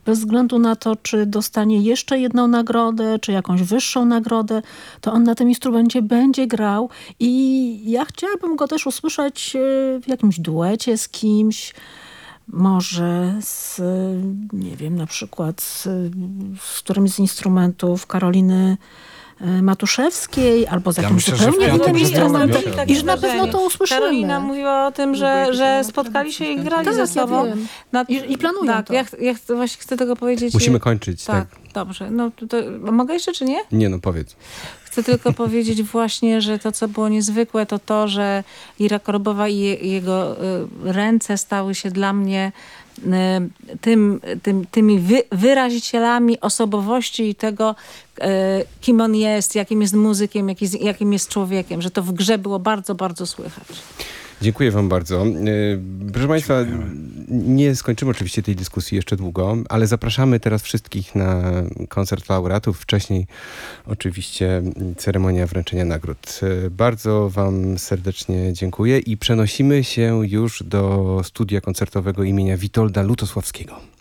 bez względu na to, czy dostanie jeszcze jedną nagrodę, czy jakąś wyższą nagrodę, to on na tym instrumencie będzie grał i ja chciałabym go też usłyszeć w jakimś duecie z kimś, może nie wiem, na przykład z którymś z instrumentów Karoliny Matuszewskiej, albo z jakimś zupełnie innym instrumentem i że na pewno to usłyszymy. Karolina mówiła o tym, że spotkali się i grali ze sobą. I planują tak, to. Ja właśnie chcę tego powiedzieć. Musimy kończyć. Tak. Dobrze. No, mogę jeszcze, czy nie? Nie, no powiedz. Chcę tylko powiedzieć właśnie, że to, co było niezwykłe, to, że Ira Korobowa i jego ręce stały się dla mnie tymi wyrazicielami osobowości i tego, kim on jest, jakim jest muzykiem, jakim jest człowiekiem, że to w grze było bardzo, bardzo słychać. Dziękuję wam bardzo. Proszę Państwa, nie skończymy oczywiście tej dyskusji jeszcze długo, ale zapraszamy teraz wszystkich na koncert laureatów. Wcześniej oczywiście ceremonia wręczenia nagród. Bardzo wam serdecznie dziękuję i przenosimy się już do studia koncertowego imienia Witolda Lutosławskiego.